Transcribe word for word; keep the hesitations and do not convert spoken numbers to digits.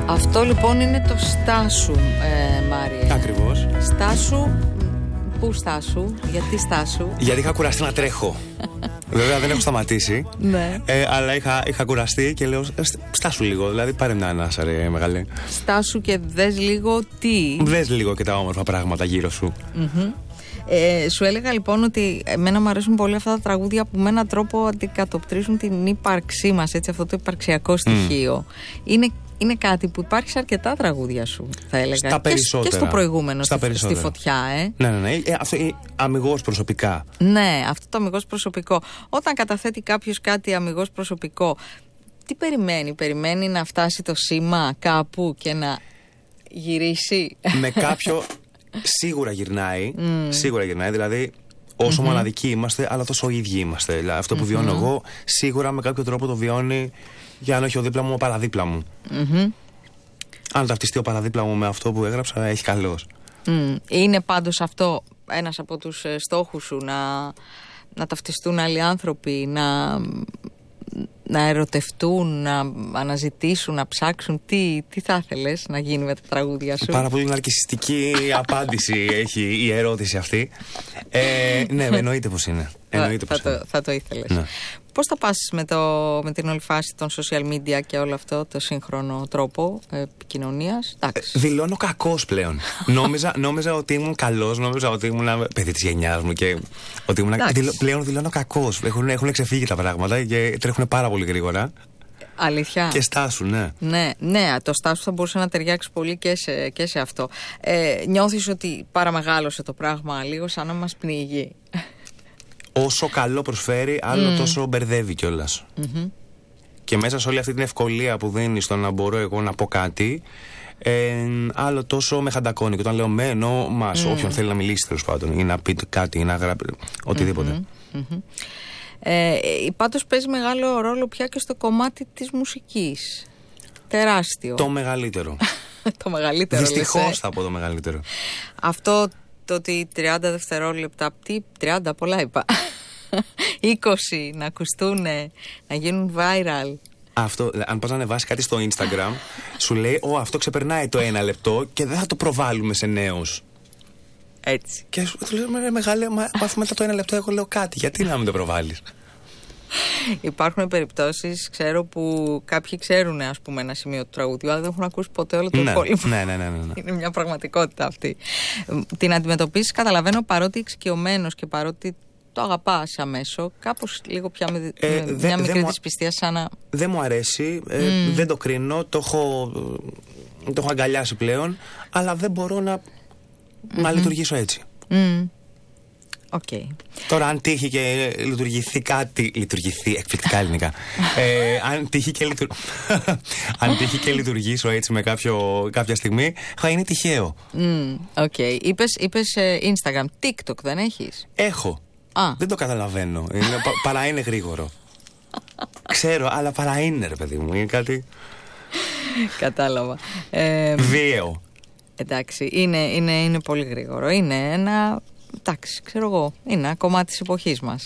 Αυτό λοιπόν είναι το Στάσου, ε, Μάριε. Ακριβώς. Στάσου, πού Στάσου, γιατί Στάσου? Γιατί είχα κουραστεί να τρέχω. Βέβαια δεν έχω σταματήσει. Ναι. Ε, αλλά είχα, είχα κουραστεί και λέω στάσου λίγο. Δηλαδή πάρε μια ανάσα, ρε μεγάλε. Στάσου και δες λίγο τι. Δες λίγο και τα όμορφα πράγματα γύρω σου. Mm-hmm. Ε, σου έλεγα λοιπόν ότι εμένα μου αρέσουν πολύ αυτά τα τραγούδια που με έναν τρόπο αντικατοπτρίζουν την ύπαρξή μας, έτσι, αυτό το υπαρξιακό στοιχείο. Mm. Είναι, είναι κάτι που υπάρχει σε αρκετά τραγούδια σου, θα έλεγα. Στα περισσότερα. Και στο προηγούμενο, στα στη, στη φωτιά, ε. Ναι, ναι, ναι. Ε, αυτό είναι αμιγώς προσωπικά. Ναι, αυτό το αμιγώς προσωπικό. Όταν καταθέτει κάποιος κάτι αμιγώς προσωπικό, τι περιμένει? Περιμένει να φτάσει το σήμα κάπου και να γυρίσει. Με κάποιο. Σίγουρα γυρνάει, mm. σίγουρα γυρνάει, δηλαδή όσο mm-hmm. μοναδικοί είμαστε, αλλά τόσο ίδιοι είμαστε. Δηλαδή, αυτό που mm-hmm. βιώνω εγώ, σίγουρα με κάποιο τρόπο το βιώνει, για αν όχι ο δίπλα μου, ο παραδίπλα μου. Mm-hmm. Αν ταυτιστεί ο παραδίπλα μου με αυτό που έγραψα, έχει καλώς. Mm. Είναι πάντως αυτό ένας από τους στόχους σου, να, να ταυτιστούν άλλοι άνθρωποι, να, να ερωτευτούν, να αναζητήσουν, να ψάξουν? Τι, τι θα ήθελες να γίνει με τα τραγούδια σου? Πάρα πολύ ναρκισσιστική απάντηση έχει η ερώτηση αυτή. Ε, ναι, εννοείται πως είναι. Εννοείται πως θα, είναι. Το, θα το ήθελες. Ναι. Πώς θα πας με, το, με την όλη φάση των social media και όλο αυτό το σύγχρονο τρόπο επικοινωνίας? Ε, δηλώνω κακός πλέον. νόμιζα, νόμιζα ότι ήμουν καλός, νόμιζα ότι ήμουν παιδί της γενιάς μου και ότι ήμουν. Δηλω, πλέον δηλώνω κακός. Έχουν, έχουν ξεφύγει τα πράγματα και τρέχουν πάρα πολύ γρήγορα. Αλήθεια. Και στάσου, ναι. Ναι, ναι, το στάσου θα μπορούσε να ταιριάξει πολύ και σε, και σε αυτό. Ε, νιώθεις ότι παραμεγάλωσε το πράγμα λίγο, σαν να μας πνίγει? Όσο καλό προσφέρει, άλλο mm. τόσο μπερδεύει κιόλας. Mm-hmm. Και μέσα σε όλη αυτή την ευκολία που δίνει στο να μπορώ εγώ να πω κάτι, ε, άλλο τόσο με χαντακώνει. Και όταν λέω με, εννοώ μας, mm. όποιον θέλει να μιλήσει τέλος πάντων, ή να πει κάτι, ή να γράψει οτιδήποτε. Mm-hmm. Mm-hmm. Ε, πάντως παίζει μεγάλο ρόλο πια και στο κομμάτι της μουσικής. Τεράστιο. Το μεγαλύτερο. Το μεγαλύτερο. Δυστυχώς λες, θα πω το μεγαλύτερο. Αυτό το ότι τριάντα δευτερόλεπτα, τι, τριάντα πολλά είπα, είκοσι να ακουστούν, να γίνουν viral. Αυτό, αν πας να ανεβάσει κάτι στο Instagram, σου λέει, Ω, αυτό ξεπερνάει το ένα λεπτό και δεν θα το προβάλλουμε σε νέους. Έτσι. Και σου λέω, μεγάλε, μα αφού μετά το ένα λεπτό εγώ λέω κάτι, γιατί να μην το προβάλλεις? Υπάρχουν περιπτώσεις, ξέρω, που κάποιοι ξέρουν, ας πούμε, ένα σημείο του τραγουδιού, αλλά δεν έχουν ακούσει ποτέ όλο το ναι, υπόλοιπο. Ναι, ναι, ναι, ναι, ναι. Είναι μια πραγματικότητα αυτή. Την αντιμετωπίσεις, καταλαβαίνω, παρότι εξοικειωμένος και παρότι το αγαπάς αμέσω, κάπως λίγο πια με, ε, με δε, μια μικρή δυσπιστία, σαν να. Δεν μου αρέσει, ε, mm. δεν το κρίνω, το έχω, το έχω αγκαλιάσει πλέον, αλλά δεν μπορώ να, mm-hmm. να λειτουργήσω έτσι. Mm. Okay. Τώρα, αν τύχει και λειτουργηθεί κάτι. Λειτουργηθεί, εκπληκτικά ελληνικά. ε, αν, τύχει και λειτου... αν τύχει και λειτουργήσω έτσι με κάποιο, κάποια στιγμή, θα είναι τυχαίο. Mm, okay. Είπες, είπες ε, Instagram, TikTok δεν έχεις? Έχω. Α. Δεν το καταλαβαίνω. Είναι, πα, παρά είναι γρήγορο. Ξέρω, αλλά παρά είναι, ρε παιδί μου. Είναι κάτι. Κατάλαβα. Ε, Βίαιο. Εντάξει, είναι, είναι, είναι πολύ γρήγορο. Είναι ένα. Εντάξει, ξέρω εγώ. Είναι ένα κομμάτι της εποχής μας.